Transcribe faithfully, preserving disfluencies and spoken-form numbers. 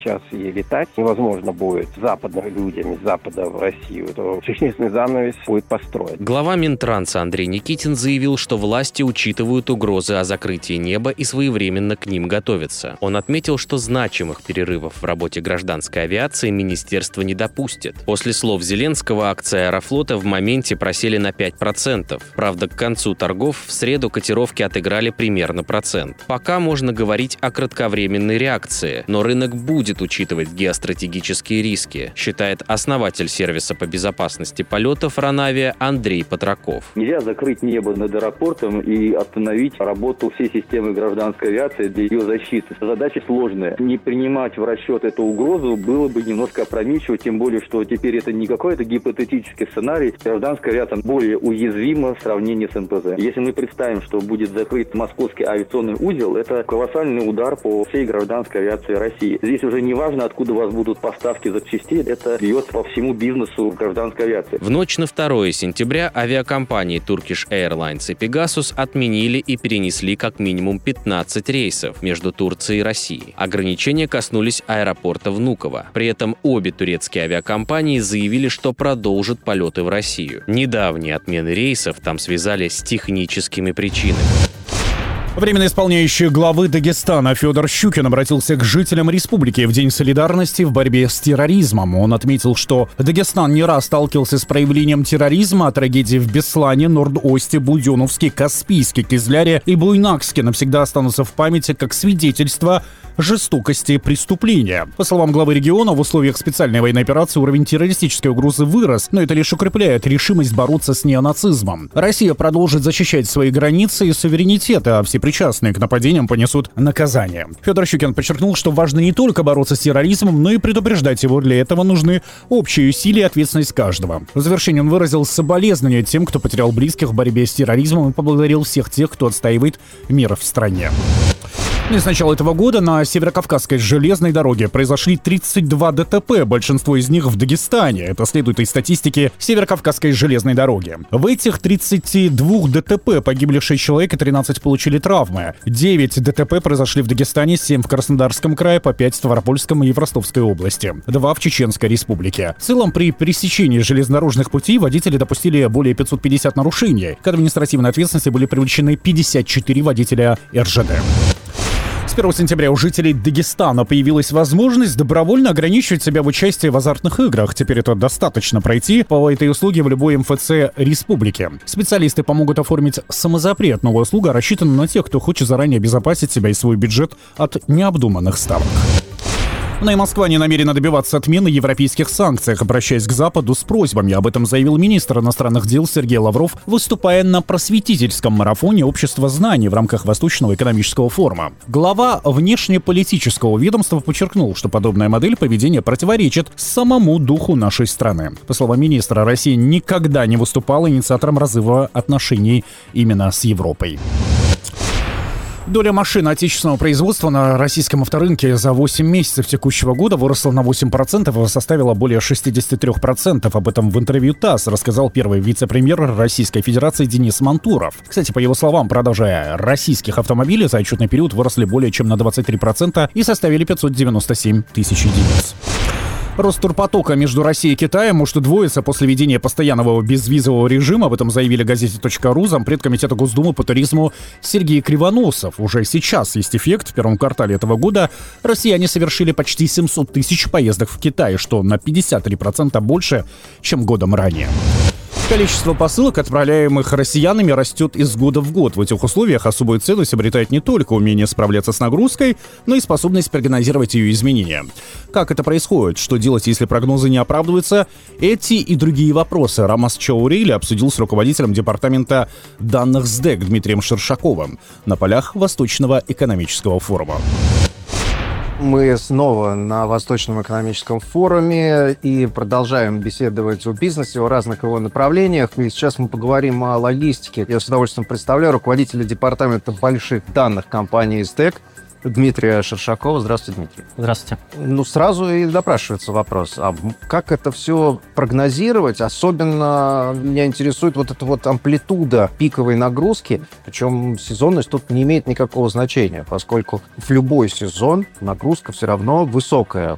сейчас и летать невозможно будет с западными людьми, с запада в Россию, то существенный занавес будет построен. Глава Минтранса Андрей Никитин заявил, что власти учитывают угрозы о закрытии неба и своевременно к ним готовятся. Он отметил, что значимых перерывов в работе гражданской авиации министерство не допустит. После слов Зеленского акции Аэрофлота в моменте просели на пять процентов. Правда, к концу торгов в среду котировки отыграли примерно процент. Пока можно говорить о кратковременной реакции, но рынок будет учитывать геостратегические риски, считает основатель сервиса по безопасности полетов Ранавиа Андрей Патраков. Нельзя закрыть небо над аэропортом и остановить работу всей системы гражданской авиации для ее защиты. Задача сложная. Не принимать в расчет эту угрозу было бы немножко опрометчиво, тем более, что теперь это не какой-то гипотетический сценарий. Гражданская авиация более уязвима в сравнении с эн пэ зэ. Если мы представим, что будет закрыт московский авиационный узел, это колоссальный удар по всей гражданской авиации России. Здесь уже не важно, откуда у вас будут поставки запчастей, это бьет по всему бизнесу гражданской авиации. В ночь на второе сентября авиакомпании Turkish Airlines и Pegasus отменили и перенесли как минимум пятнадцать рейсов между Турцией и Россией. Ограничения коснулись аэропорта Внуково. При этом обе турецкие авиакомпании заявили, что продолжат полеты в Россию. Недавние отмены рейсов там связали с техническими причинами. Временно исполняющий главы Дагестана Федор Щукин обратился к жителям республики в День солидарности в борьбе с терроризмом. Он отметил, что Дагестан не раз сталкивался с проявлением терроризма, а трагедии в Беслане, Норд-Осте, Буденновске, Каспийске, Кизляре и Буйнакске навсегда останутся в памяти как свидетельство жестокости преступления. По словам главы региона, в условиях специальной военной операции уровень террористической угрозы вырос, но это лишь укрепляет решимость бороться с неонацизмом. Россия продолжит защищать свои границы и суверенитет, а все причастные к нападениям понесут наказание. Федор Щукин подчеркнул, что важно не только бороться с терроризмом, но и предупреждать его. Для этого нужны общие усилия и ответственность каждого. В завершении он выразил соболезнования тем, кто потерял близких в борьбе с терроризмом, и поблагодарил всех тех, кто отстаивает мир в стране. И с начала этого года на Северокавказской железной дороге произошли тридцать два дэ тэ пэ, большинство из них в Дагестане. Это следует из статистики Северокавказской железной дороги. В этих тридцати двух дэ тэ пэ погибли шесть человек и тринадцать получили травмы. девять дэ тэ пэ произошли в Дагестане, семь в Краснодарском крае, по пять в Ставропольском и в Ростовской области, два в Чеченской республике. В целом, при пересечении железнодорожных путей водители допустили более пятьсот пятьдесят нарушений. К административной ответственности были привлечены пятьдесят четыре водителя эр жэ дэ. С первого сентября у жителей Дагестана появилась возможность добровольно ограничивать себя в участии в азартных играх. Теперь это достаточно пройти по этой услуге в любой эм эф цэ республики. Специалисты помогут оформить самозапрет. Новая услуга рассчитана на тех, кто хочет заранее обезопасить себя и свой бюджет от необдуманных ставок. Но и Москва не намерена добиваться отмены европейских санкций, обращаясь к Западу с просьбами. Об этом заявил министр иностранных дел Сергей Лавров, выступая на просветительском марафоне «Общество знаний» в рамках Восточного экономического форума. Глава внешнеполитического ведомства подчеркнул, что подобная модель поведения противоречит самому духу нашей страны. По словам министра, Россия никогда не выступала инициатором разрыва отношений именно с Европой. Доля машин отечественного производства на российском авторынке за восемь месяцев текущего года выросла на восемь процентов и составила более шестьдесят три процента. Об этом в интервью ТАСС рассказал первый вице-премьер Российской Федерации Денис Мантуров. Кстати, по его словам, продажи российских автомобилей за отчетный период выросли более чем на двадцать три процента и составили пятьсот девяносто семь тысяч единиц. Рост турпотока между Россией и Китаем может удвоиться после введения постоянного безвизового режима. Об этом заявили газете точка ру зампред комитета Госдумы по туризму Сергей Кривоносов. Уже сейчас есть эффект. В первом квартале этого года россияне совершили почти семьсот тысяч поездок в Китай, что на пятьдесят три процента больше, чем годом ранее. Количество посылок, отправляемых россиянами, растет из года в год. В этих условиях особую ценность обретает не только умение справляться с нагрузкой, но и способность прогнозировать ее изменения. Как это происходит? Что делать, если прогнозы не оправдываются? Эти и другие вопросы Рамаз Чаурейли обсудил с руководителем департамента данных эс дэ к Дмитрием Шершаковым на полях Восточного экономического форума. Мы снова на Восточном экономическом форуме и продолжаем беседовать о бизнесе, о разных его направлениях. И сейчас мы поговорим о логистике. Я с удовольствием представляю руководителя департамента больших данных компании эс дэ к Дмитрия Шершакова. Здравствуйте, Дмитрий. Здравствуйте. Ну, сразу и напрашивается вопрос, а как это все прогнозировать? Особенно меня интересует вот эта вот амплитуда пиковой нагрузки, причем сезонность тут не имеет никакого значения, поскольку в любой сезон нагрузка все равно высокая